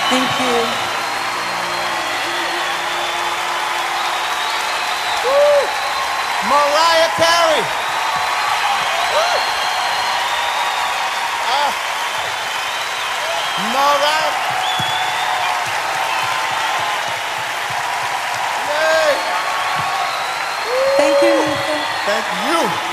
Thank you. Woo! Mariah Carey. Woo! Mariah. Yay! Thank you, Luther. Thank you.